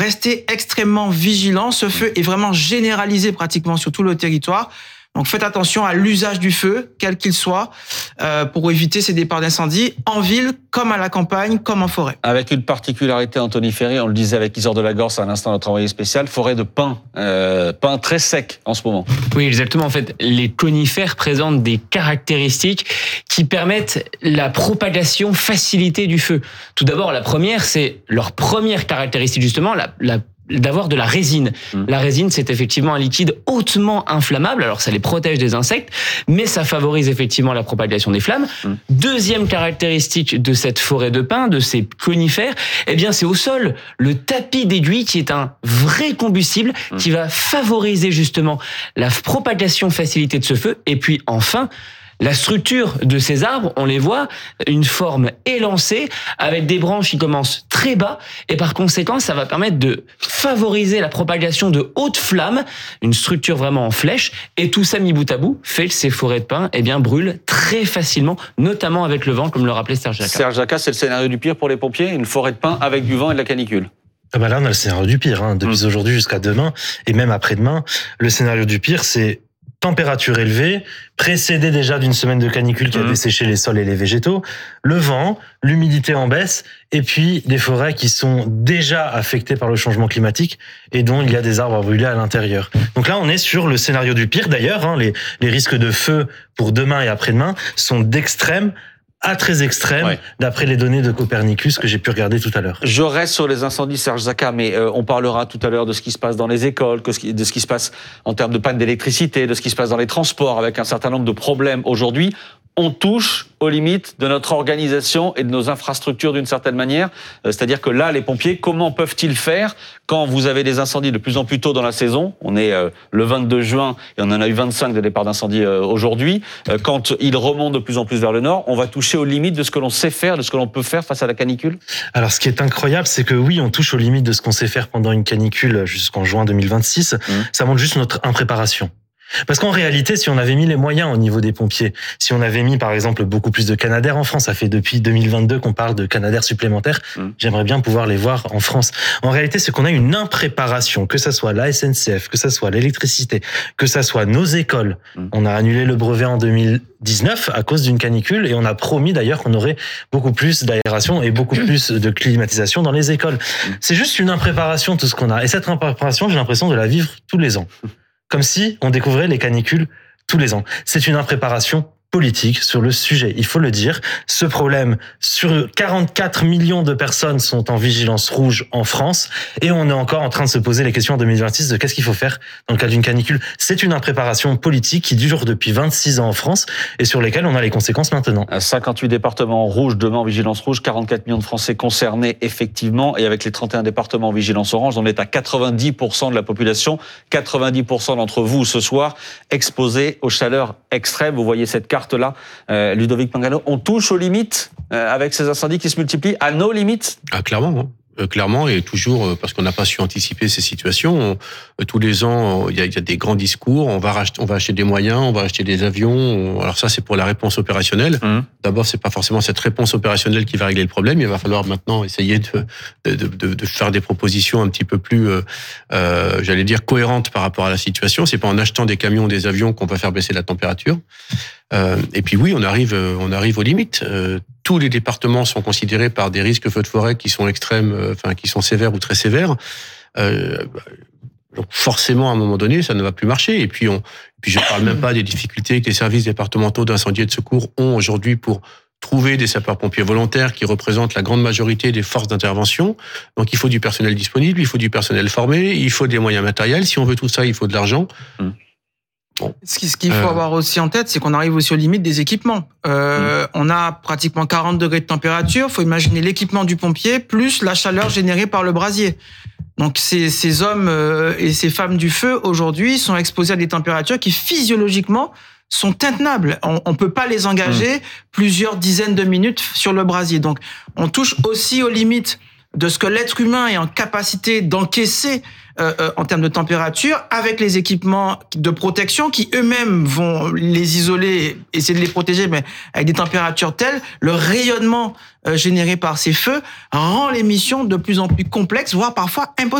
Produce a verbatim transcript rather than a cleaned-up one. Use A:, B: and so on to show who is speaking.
A: restez extrêmement vigilants. Ce feu est vraiment généralisé pratiquement sur tout le territoire. Donc faites attention à l'usage du feu, quel qu'il soit, euh, pour éviter ces départs d'incendie en ville, comme à la campagne, comme en forêt.
B: Avec une particularité, Anthony Ferry, on le disait avec Isor de la Gorce à l'instant, notre envoyé spécial, forêt de pins, euh, pins très secs en ce moment.
C: Oui, exactement. En fait, les conifères présentent des caractéristiques qui permettent la propagation facilitée du feu. Tout d'abord, la première, c'est leur première caractéristique justement, la, la d'avoir de la résine. Mmh. La résine, c'est effectivement un liquide hautement inflammable. Alors, ça les protège des insectes, mais ça favorise effectivement la propagation des flammes. Mmh. Deuxième caractéristique de cette forêt de pins, de ces conifères, eh bien, c'est au sol le tapis d'aiguille qui est un vrai combustible mmh. qui va favoriser justement la propagation facilitée de ce feu. Et puis, enfin, la structure de ces arbres, on les voit, une forme élancée, avec des branches qui commencent très bas, et par conséquent, ça va permettre de favoriser la propagation de hautes flammes, une structure vraiment en flèche, et tout ça mis bout à bout fait que ces forêts de pins, eh bien, brûlent très facilement, notamment avec le vent, comme le rappelait Serge Jacquat.
B: Serge Jacquat, c'est le scénario du pire pour les pompiers, une forêt de pins avec du vent et de la canicule.
D: Ah bah là, on a le scénario du pire, hein, depuis mmh. aujourd'hui jusqu'à demain, et même après-demain. Le scénario du pire, c'est température élevée, précédée déjà d'une semaine de canicule qui a mmh. desséché les sols et les végétaux, le vent, l'humidité en baisse, et puis des forêts qui sont déjà affectées par le changement climatique et dont il y a des arbres à brûler à l'intérieur. Donc là, on est sur le scénario du pire. D'ailleurs, hein, les, les risques de feu pour demain et après-demain sont d'extrême à très extrême, ouais. d'après les données de Copernicus que j'ai pu regarder tout à l'heure.
B: Je reste sur les incendies, Serge Jacquat, mais euh, on parlera tout à l'heure de ce qui se passe dans les écoles, que ce qui, de ce qui se passe en termes de panne d'électricité, de ce qui se passe dans les transports, avec un certain nombre de problèmes aujourd'hui. On touche aux limites de notre organisation et de nos infrastructures d'une certaine manière. C'est-à-dire que là, les pompiers, comment peuvent-ils faire quand vous avez des incendies de plus en plus tôt dans la saison? On est euh, le vingt-deux juin et on en a eu vingt-cinq de départs d'incendie euh, aujourd'hui. Euh, quand ils remontent de plus en plus vers le nord, on va toucher aux limites de ce que l'on sait faire, de ce que l'on peut faire face à la canicule?
D: Alors, ce qui est incroyable, c'est que oui, on touche aux limites de ce qu'on sait faire pendant une canicule jusqu'en juin deux mille vingt-six. Mmh. Ça montre juste notre impréparation. Parce qu'en réalité, si on avait mis les moyens au niveau des pompiers, si on avait mis par exemple beaucoup plus de Canadair en France, ça fait depuis deux mille vingt-deux qu'on parle de Canadair supplémentaires, mmh. j'aimerais bien pouvoir les voir en France. En réalité, c'est qu'on a une impréparation, que ça soit la S N C F, que ça soit l'électricité, que ça soit nos écoles. Mmh. On a annulé le brevet en deux mille dix-neuf à cause d'une canicule et on a promis d'ailleurs qu'on aurait beaucoup plus d'aération et beaucoup plus de climatisation dans les écoles. Mmh. C'est juste une impréparation tout ce qu'on a. Et cette impréparation, j'ai l'impression de la vivre tous les ans. Comme si on découvrait les canicules tous les ans. C'est une impréparation politique sur le sujet, il faut le dire. Ce problème, sur quarante-quatre millions de personnes sont en vigilance rouge en France et on est encore en train de se poser les questions en deux mille vingt-six de qu'est-ce qu'il faut faire dans le cas d'une canicule. C'est une impréparation politique qui dure depuis vingt-six ans en France et sur lesquelles on a les conséquences maintenant.
B: cinquante-huit départements rouges, demain en vigilance rouge, quarante-quatre millions de Français concernés effectivement et avec les trente et un départements en vigilance orange, on est à quatre-vingt-dix pour cent de la population, quatre-vingt-dix pour cent d'entre vous ce soir exposés aux chaleurs extrêmes. Vous voyez cette carte là, euh, Ludovic Pingano, on touche aux limites euh, avec ces incendies qui se multiplient, à nos limites?
E: Ah, clairement, hein. Euh, clairement, et toujours euh, parce qu'on n'a pas su anticiper ces situations. On, euh, tous les ans, il y a, y a des grands discours. On va racheter, on va acheter des moyens, on va acheter des avions. On, alors ça, c'est pour la réponse opérationnelle. Mmh. D'abord, c'est pas forcément cette réponse opérationnelle qui va régler le problème. Il va falloir maintenant essayer de de, de, de faire des propositions un petit peu plus, euh, euh, j'allais dire, cohérentes par rapport à la situation. C'est pas en achetant des camions, des avions qu'on va faire baisser la température. Euh, et puis oui, on arrive, on arrive aux limites. Euh, tous les départements sont considérés par des risques feux de forêt qui sont extrêmes, euh, enfin qui sont sévères ou très sévères. Euh, donc forcément, à un moment donné, ça ne va plus marcher. Et puis, on, puis je ne parle même pas des difficultés que les services départementaux d'incendie et de secours ont aujourd'hui pour trouver des sapeurs-pompiers volontaires qui représentent la grande majorité des forces d'intervention. Donc, il faut du personnel disponible, il faut du personnel formé, il faut des moyens matériels. Si on veut tout ça, il faut de l'argent. Mmh.
A: Bon. Ce qu'il faut euh... avoir aussi en tête, c'est qu'on arrive aussi aux limites des équipements. Euh, mmh. On a pratiquement quarante degrés de température. Il faut imaginer l'équipement du pompier plus la chaleur générée par le brasier. Donc ces, ces hommes et ces femmes du feu aujourd'hui sont exposés à des températures qui physiologiquement sont intenables. On ne peut pas les engager mmh. plusieurs dizaines de minutes sur le brasier. Donc on touche aussi aux limites de ce que l'être humain est en capacité d'encaisser euh, euh, en termes de température, avec les équipements de protection qui eux-mêmes vont les isoler, essayer de les protéger, mais avec des températures telles, le rayonnement euh, généré par ces feux rend les missions de plus en plus complexes, voire parfois impossibles.